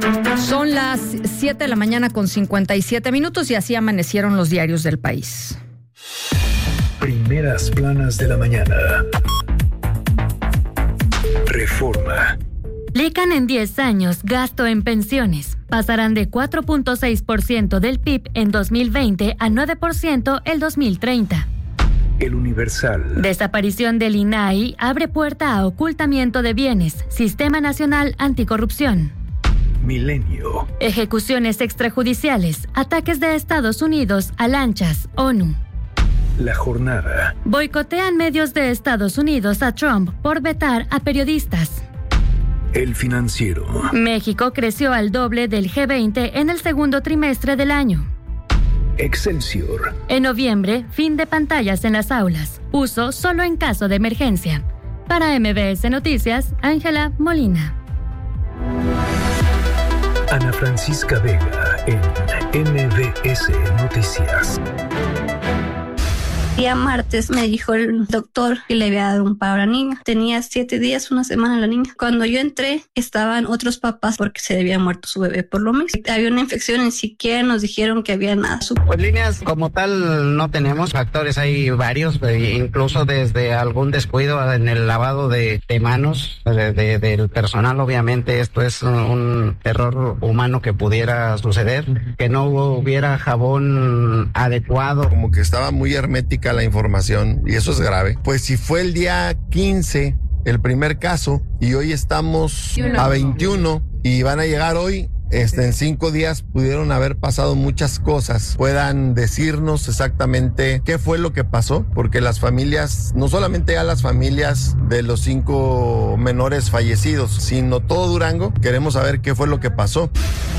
Son las 7 de la mañana con 57 minutos y así amanecieron los diarios del país. Primeras planas de la mañana. Reforma. Duplican en 10 años gasto en pensiones. Pasarán de 4.6% del PIB en 2020 a 9% el 2030. El Universal. Desaparición del INAI abre puerta a ocultamiento de bienes. Sistema Nacional Anticorrupción. Milenio. Ejecuciones extrajudiciales. Ataques de Estados Unidos a lanchas. ONU. La Jornada. Boicotean medios de Estados Unidos a Trump por vetar a periodistas. El Financiero. México creció al doble del G20 en el segundo trimestre del año. Excelsior. En noviembre, fin de pantallas en las aulas. Uso solo en caso de emergencia. Para MBS Noticias, Ángela Molina. Ana Francisca Vega en MBS Noticias. Día martes me dijo el doctor que le había dado un paro a la niña. Tenía 7 días, una semana la niña. Cuando yo entré, estaban otros papás porque se había muerto su bebé por lo mismo. Había una infección, ni siquiera nos dijeron que había nada. Pues líneas como tal no tenemos, factores hay varios, incluso desde algún descuido en el lavado de manos del personal. Obviamente esto es un error humano que pudiera suceder, que no hubiera jabón adecuado. Como que estaba muy hermética la información y eso es grave. Pues si fue el día 15 el primer caso y hoy estamos a 21 y van a llegar hoy, en 5 días pudieron haber pasado muchas cosas. Puedan decirnos exactamente qué fue lo que pasó, porque las familias, no solamente a las familias de los 5 menores fallecidos, sino todo Durango, queremos saber qué fue lo que pasó.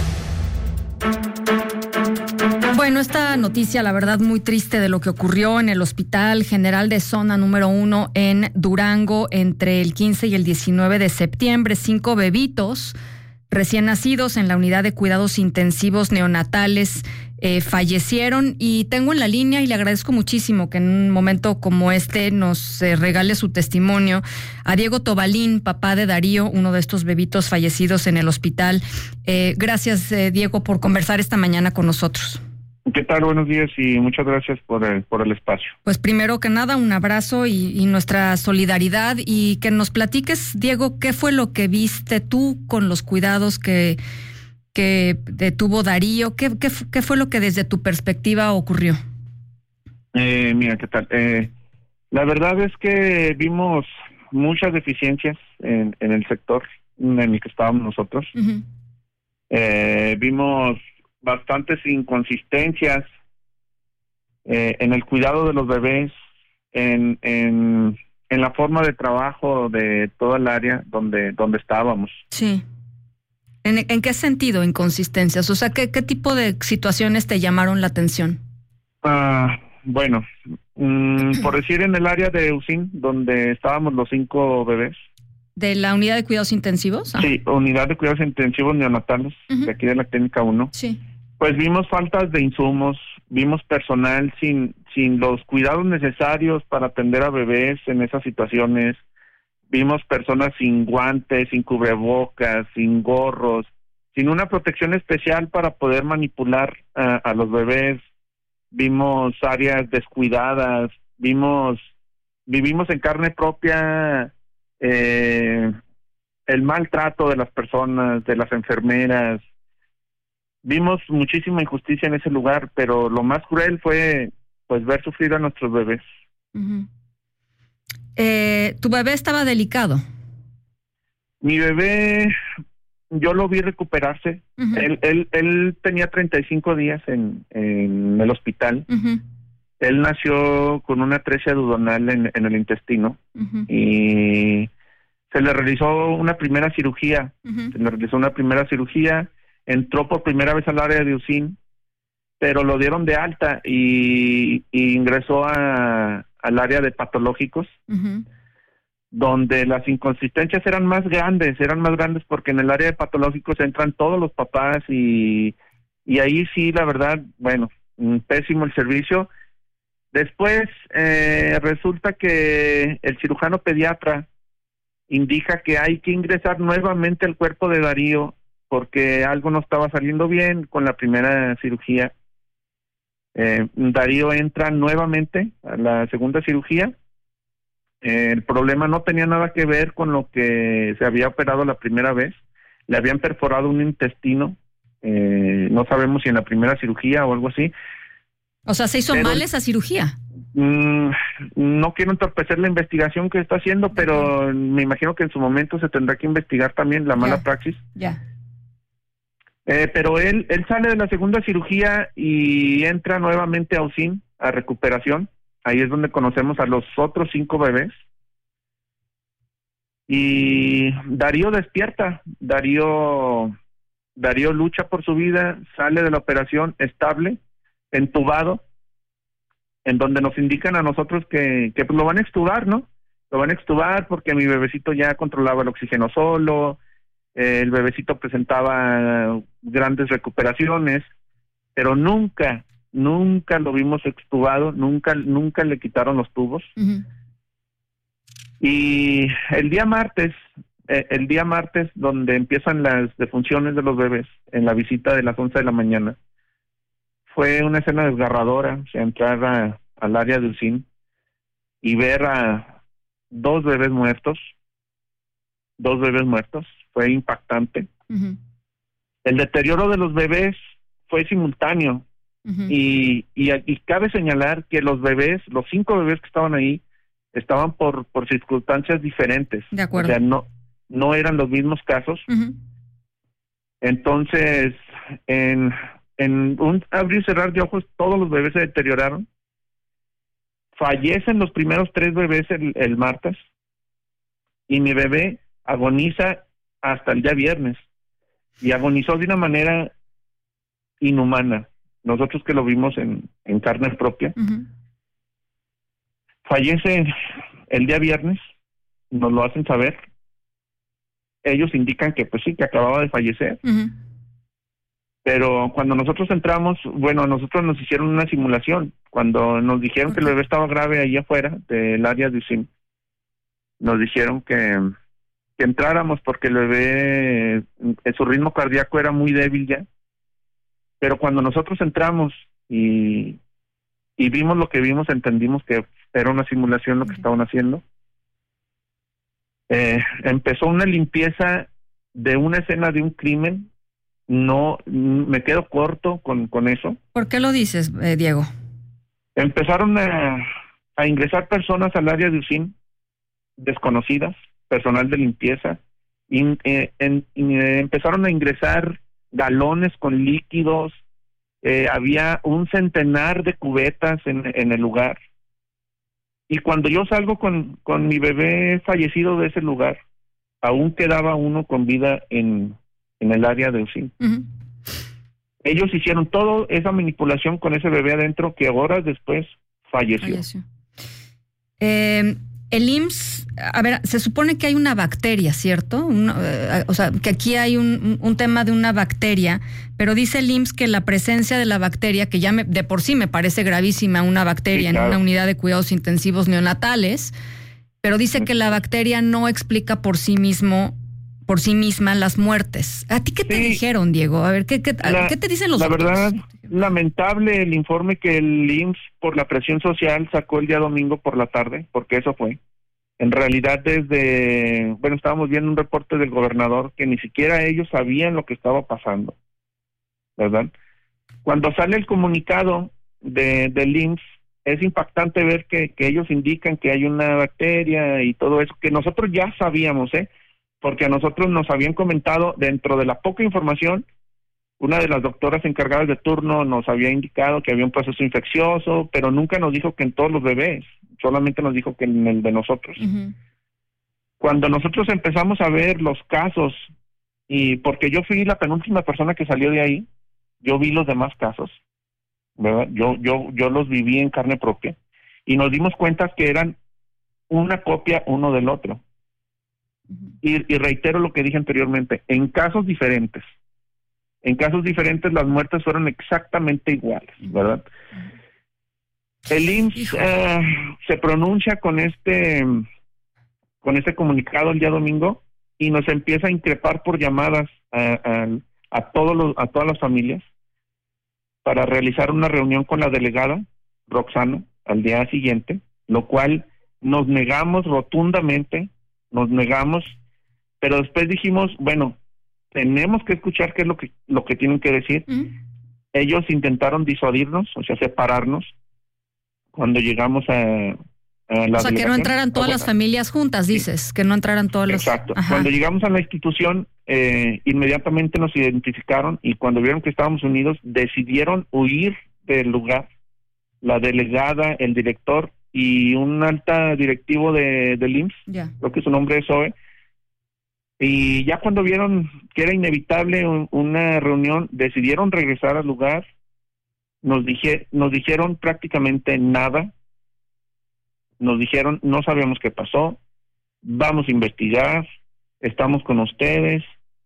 Bueno, esta noticia, la verdad, muy triste de lo que ocurrió en el Hospital General de Zona número 1 en Durango entre el 15 y el 19 de septiembre. 5 bebitos recién nacidos en la unidad de cuidados intensivos neonatales fallecieron, y tengo en la línea, y le agradezco muchísimo que en un momento como este nos regale su testimonio, a Diego Tobalín, papá de Darío, uno de estos bebitos fallecidos en el hospital. Gracias, Diego, por conversar esta mañana con nosotros. ¿Qué tal? Buenos días y muchas gracias por el espacio. Pues primero que nada, un abrazo y nuestra solidaridad, y que nos platiques, Diego, ¿qué fue lo que viste tú con los cuidados que tuvo Darío? ¿Qué fue lo que desde tu perspectiva ocurrió? Mira, ¿qué tal? La verdad es que vimos muchas deficiencias en el sector en el que estábamos nosotros. Uh-huh. Vimos bastantes inconsistencias en el cuidado de los bebés, en la forma de trabajo de toda el área donde estábamos. Sí. ¿En qué sentido inconsistencias? O sea, ¿qué tipo de situaciones te llamaron la atención? Bueno, por decir, en el área de UCIN, donde estábamos los 5 bebés. ¿De la unidad de cuidados intensivos? Ah. Sí, unidad de cuidados intensivos neonatales, uh-huh, de aquí de la clínica 1. Sí. Pues vimos faltas de insumos, vimos personal sin los cuidados necesarios para atender a bebés en esas situaciones. Vimos personas sin guantes, sin cubrebocas, sin gorros, sin una protección especial para poder manipular a los bebés. Vimos áreas descuidadas, vivimos en carne propia el maltrato de las personas, de las enfermeras. Vimos muchísima injusticia en ese lugar, pero lo más cruel fue pues ver sufrir a nuestros bebés. Uh-huh. ¿Tu bebé estaba delicado? Mi bebé, yo lo vi recuperarse. Uh-huh. Él tenía 35 días en el hospital. Uh-huh. Él nació con una atresia duodenal en el intestino. Uh-huh. Y se le realizó una primera cirugía. Uh-huh. Entró por primera vez al área de UCIN, pero lo dieron de alta y ingresó al área de patológicos, uh-huh, donde las inconsistencias eran más grandes porque en el área de patológicos entran todos los papás y ahí sí, la verdad, bueno, pésimo el servicio. Después resulta que el cirujano pediatra indica que hay que ingresar nuevamente el cuerpo de Darío porque algo no estaba saliendo bien con la primera cirugía. Darío entra nuevamente a la segunda cirugía. El problema no tenía nada que ver con lo que se había operado la primera vez. Le habían perforado un intestino, no sabemos si en la primera cirugía o algo así. O sea, ¿se hizo mal esa cirugía? No quiero entorpecer la investigación que está haciendo, pero me imagino que en su momento se tendrá que investigar también la mala praxis. Ya. Pero él sale de la segunda cirugía y entra nuevamente a UCIN, a recuperación. Ahí es donde conocemos a los otros 5 bebés. Y Darío despierta. Darío lucha por su vida, sale de la operación estable, entubado, en donde nos indican a nosotros que lo van a extubar, ¿no? Lo van a extubar porque mi bebecito ya controlaba el oxígeno solo, el bebecito presentaba grandes recuperaciones, pero nunca lo vimos extubado, nunca le quitaron los tubos. Uh-huh. Y el día martes, donde empiezan las defunciones de los bebés, en la visita de las 11 de la mañana, fue una escena desgarradora. O sea, entrar al área de UCIN y ver a 2 bebés muertos, fue impactante. Uh-huh. El deterioro de los bebés fue simultáneo. Uh-huh. Y cabe señalar que los bebés, los 5 bebés que estaban ahí, estaban por circunstancias diferentes. De acuerdo. O sea, no eran los mismos casos. Uh-huh. Entonces, en un abrir y cerrar de ojos, todos los bebés se deterioraron. Fallecen los primeros 3 bebés el martes, y mi bebé agoniza hasta el día viernes, y agonizó de una manera inhumana. Nosotros que lo vimos en carne propia. Uh-huh. Fallece el día viernes, nos lo hacen saber. Ellos indican que pues sí, que acababa de fallecer. Uh-huh. Pero cuando nosotros entramos, bueno, a nosotros nos hicieron una simulación. Cuando nos dijeron que el bebé estaba grave ahí afuera del área de UCIN, nos dijeron que entráramos porque el bebé, su ritmo cardíaco era muy débil ya. Pero cuando nosotros entramos y vimos lo que vimos, entendimos que era una simulación lo que estaban haciendo. Empezó una limpieza de una escena de un crimen. No, me quedo corto con eso. ¿Por qué lo dices, Diego? Empezaron a ingresar personas al área de UCIN, desconocidas, personal de limpieza, y empezaron a ingresar galones con líquidos. Había un centenar de cubetas en el lugar. Y cuando yo salgo con mi bebé fallecido de ese lugar, aún quedaba uno con vida en el área de UCIN. Uh-huh. Ellos hicieron toda esa manipulación con ese bebé adentro, que horas después falleció. El IMSS, a ver, se supone que hay una bacteria, ¿cierto? O sea, que aquí hay un tema de una bacteria, pero dice el IMSS que la presencia de la bacteria, que ya de por sí me parece gravísima una bacteria, sí, claro, en una unidad de cuidados intensivos neonatales, pero dice que la bacteria no explica por sí misma las muertes. ¿A ti qué te dijeron, Diego? A ver, ¿qué te dicen los doctores? La verdad, lamentable el informe que el IMSS, por la presión social, sacó el día domingo por la tarde, porque eso fue. En realidad, estábamos viendo un reporte del gobernador que ni siquiera ellos sabían lo que estaba pasando, ¿verdad? Cuando sale el comunicado del IMSS, es impactante ver que ellos indican que hay una bacteria y todo eso, que nosotros ya sabíamos, porque a nosotros nos habían comentado, dentro de la poca información, una de las doctoras encargadas de turno nos había indicado que había un proceso infeccioso, pero nunca nos dijo que en todos los bebés, solamente nos dijo que en el de nosotros. Uh-huh. Cuando nosotros empezamos a ver los casos, y porque yo fui la penúltima persona que salió de ahí, yo vi los demás casos, ¿verdad? Yo los viví en carne propia, y nos dimos cuenta que eran una copia uno del otro. Y reitero lo que dije anteriormente, en casos diferentes las muertes fueron exactamente iguales, ¿verdad? El IMSS se pronuncia con este comunicado el día domingo, y nos empieza a increpar por llamadas a todas las familias para realizar una reunión con la delegada Roxana al día siguiente, lo cual nos negamos rotundamente, pero después dijimos, bueno, tenemos que escuchar qué es lo que tienen que decir. Ellos intentaron disuadirnos, o sea, separarnos cuando llegamos a la, o sea, que no entraran todas las familias juntas, dices, sí, que no entraran todos los... Exacto. Cuando llegamos a la institución, inmediatamente nos identificaron, y cuando vieron que estábamos unidos, decidieron huir del lugar. La delegada, el director y un alta directivo del IMSS, creo que su nombre es Zoe, y ya cuando vieron que era inevitable una reunión, decidieron regresar al lugar. Nos dijeron prácticamente nada. Nos dijeron, no sabemos qué pasó, vamos a investigar, estamos con ustedes,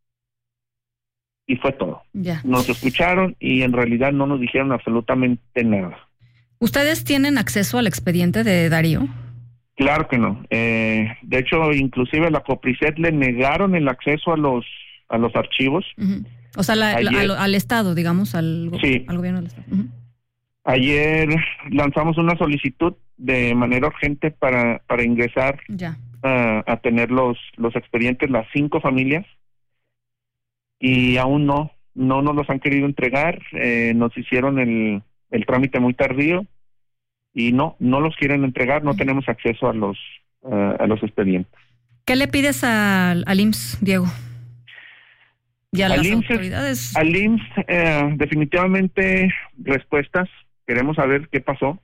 y fue todo. Nos escucharon y en realidad no nos dijeron absolutamente nada. ¿Ustedes tienen acceso al expediente de Darío? Claro que no. De hecho, inclusive a la Copricet le negaron el acceso a los archivos. O sea, al Estado, digamos, al gobierno del Estado. Ayer lanzamos una solicitud de manera urgente para ingresar a tener los expedientes, las 5 familias, y aún no nos los han querido entregar. Nos hicieron el trámite muy tardío y no los quieren entregar. No tenemos acceso a los expedientes. ¿Qué le pides al IMSS, Diego? ¿Y a las autoridades? Al IMSS, definitivamente respuestas. Queremos saber qué pasó.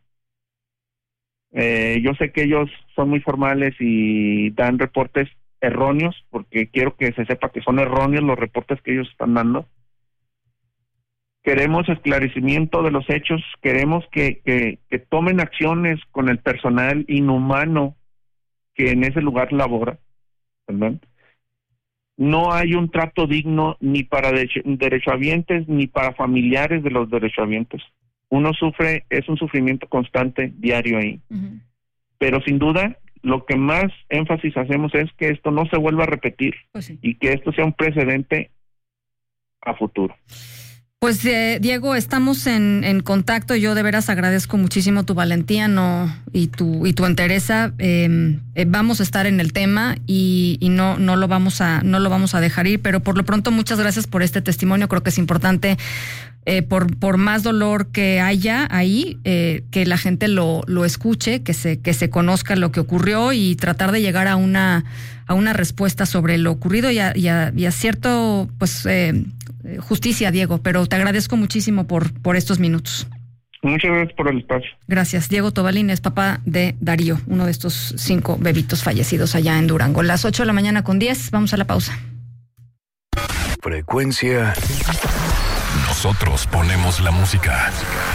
Yo sé que ellos son muy formales y dan reportes erróneos, porque quiero que se sepa que son erróneos los reportes que ellos están dando. Queremos esclarecimiento de los hechos, queremos que tomen acciones con el personal inhumano que en ese lugar labora, ¿verdad? No hay un trato digno ni para derechohabientes ni para familiares de los derechohabientes. Uno sufre, es un sufrimiento constante, diario ahí. Pero sin duda, lo que más énfasis hacemos es que esto no se vuelva a repetir, y que esto sea un precedente a futuro. Pues Diego, estamos en contacto. Yo de veras agradezco muchísimo tu valentía y tu entereza. Vamos a estar en el tema y no lo vamos a dejar ir, pero por lo pronto muchas gracias por este testimonio. Creo que es importante, por más dolor que haya ahí, que la gente lo escuche, que se conozca lo que ocurrió y tratar de llegar a una respuesta sobre lo ocurrido y a cierto, pues, justicia, Diego. Pero te agradezco muchísimo por estos minutos. Muchas gracias por el espacio. Gracias. Diego Tobalín es papá de Darío, uno de estos 5 bebitos fallecidos allá en Durango. Las 8:10 a.m. Vamos a la pausa. Frecuencia. Nosotros ponemos la música.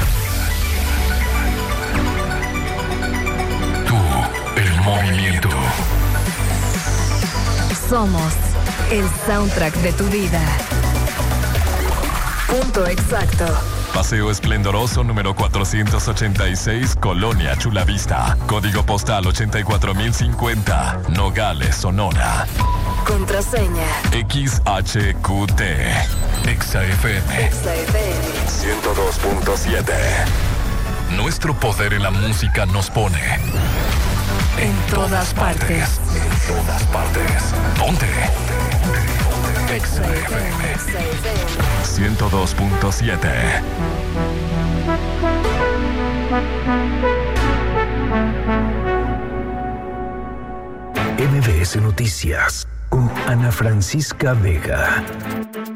Tú, el movimiento. Somos el soundtrack de tu vida. Punto exacto. Paseo Esplendoroso número 486, Colonia Chulavista. Código postal 84050, Nogales, Sonora. Contraseña XHQT. XFM 102.7. Nuestro poder en la música nos pone en todas partes. En todas partes. Ponte. XFM 102.7. MBS Noticias con Ana Francisca Vega.